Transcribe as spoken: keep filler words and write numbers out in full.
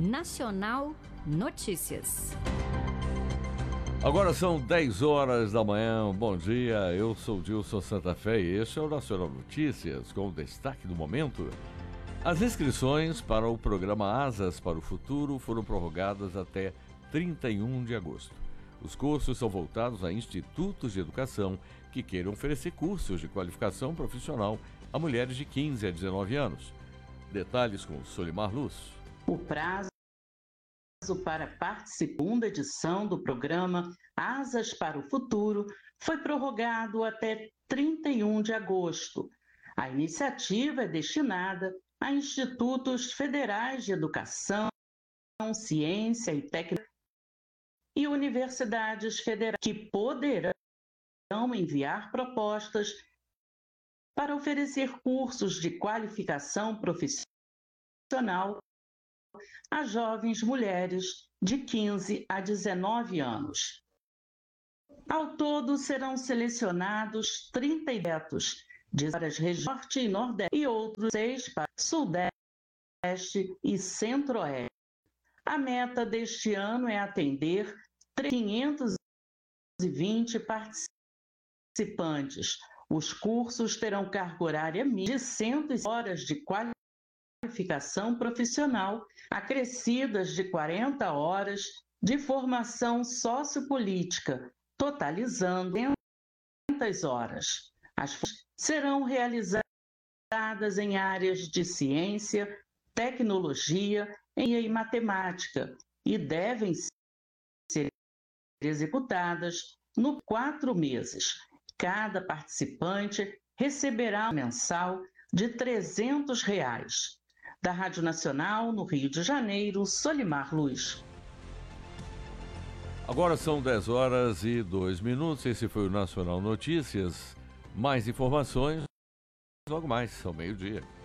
Nacional Notícias. Agora são dez horas da manhã, bom dia, eu sou Dilson Santa Fé e este é o Nacional Notícias, com o destaque do momento. As inscrições para o programa Asas para o Futuro foram prorrogadas até trinta e um de agosto. Os cursos são voltados a institutos de educação que queiram oferecer cursos de qualificação profissional a mulheres de quinze a dezenove anos. Detalhes com Solimar Luz. O prazo para participar da segunda edição do programa Asas para o Futuro foi prorrogado até trinta e um de agosto. A iniciativa é destinada a institutos federais de educação, ciência e técnica e universidades federais que poderão enviar propostas para oferecer cursos de qualificação profissional a jovens mulheres de quinze a dezenove anos. Ao todo, serão selecionados trinta projetos de áreas Norte e Nordeste e outros seis para Sudeste e Centro-Oeste. A meta deste ano é atender quinhentos e vinte participantes. Os cursos terão carga horária mínima de cem horas de qualificação qualificação profissional, acrescidas de quarenta horas de formação sociopolítica, totalizando duzentas horas. As formações serão realizadas em áreas de ciência, tecnologia e matemática e devem ser executadas no quatro meses. Cada participante receberá um mensal de trezentos reais. Da Rádio Nacional, no Rio de Janeiro, Solimar Luz. Agora são dez horas e dois minutos. Esse foi o Nacional Notícias. Mais informações logo mais, ao meio-dia.